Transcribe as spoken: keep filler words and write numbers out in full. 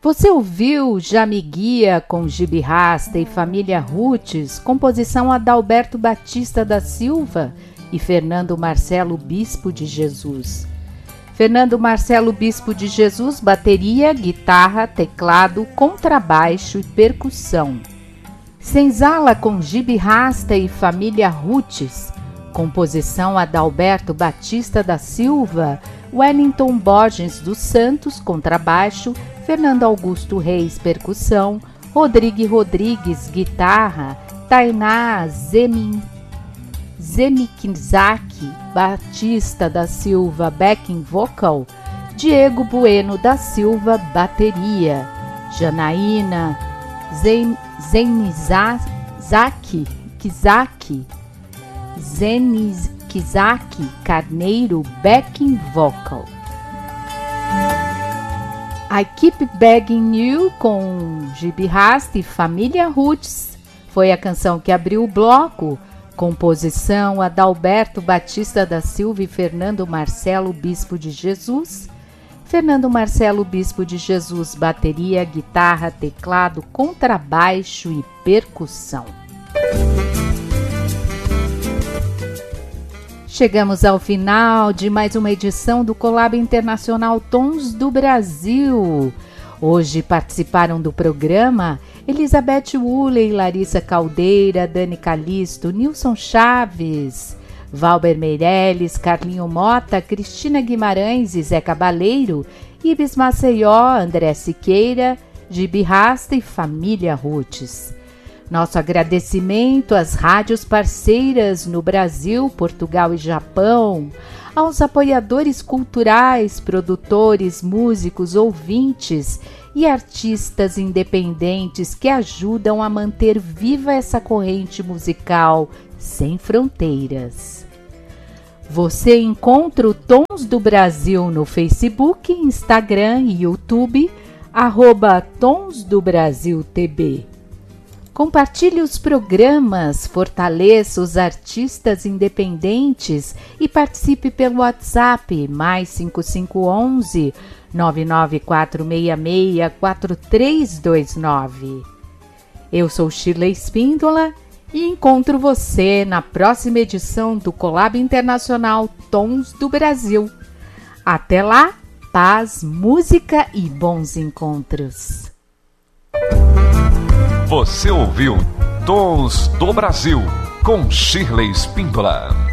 Você ouviu Já Me Guia com Gibi Rasta e Família Roots, composição Adalberto Batista da Silva e Fernando Marcelo Bispo de Jesus. Fernando Marcelo Bispo de Jesus, bateria, guitarra, teclado, contrabaixo e percussão. Senzala com Gibi Rasta e Família Roots, composição Adalberto Batista da Silva, Wellington Borges dos Santos, contrabaixo, Fernando Augusto Reis, percussão, Rodrigo Rodrigues, guitarra, Tainá Zemin, Zemikizaki Batista da Silva, backing vocal, Diego Bueno da Silva, bateria, Janaína Zen, Zenizaki Kizaki, Zenizaki Carneiro, backing vocal. I Keep Begging You com Gibi Rasta e Família Roots foi a canção que abriu o bloco. Composição Adalberto Batista da Silva e Fernando Marcelo Bispo de Jesus. Fernando Marcelo Bispo de Jesus, bateria, guitarra, teclado, contrabaixo e percussão. Chegamos ao final de mais uma edição do Collab Internacional Tons do Brasil. Hoje participaram do programa Elizabeth Woolley, Larissa Caldeira, Dani Calisto, Nilson Chaves, Valber Meirelles, Carlinho Mota, Cristina Guimarães e Zé Cabaleiro, Ibis Maceió, André Siqueira, Gibi Rasta e Família Roots. Nosso agradecimento às rádios parceiras no Brasil, Portugal e Japão, aos apoiadores culturais, produtores, músicos, ouvintes e artistas independentes que ajudam a manter viva essa corrente musical sem fronteiras. Você encontra o Tons do Brasil no Facebook, Instagram e YouTube, arroba Tons do Brasil T B. Compartilhe os programas, fortaleça os artistas independentes e participe pelo WhatsApp mais cinco cinco um um, nove nove quatro seis seis, quatro três dois nove. Eu sou Shirley Espíndola e encontro você na próxima edição do Collab Internacional Tons do Brasil. Até lá, paz, música e bons encontros. Você ouviu Tons do Brasil com Shirley Espíndola.